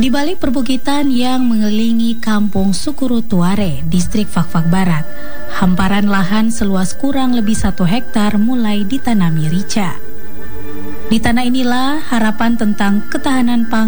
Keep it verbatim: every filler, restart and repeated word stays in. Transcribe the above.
Di balik perbukitan yang mengelilingi kampung Sukuru Tuare, distrik Fakfak Barat, hamparan lahan seluas kurang lebih satu hektar mulai ditanami rica. Di tanah inilah harapan tentang ketahanan pangan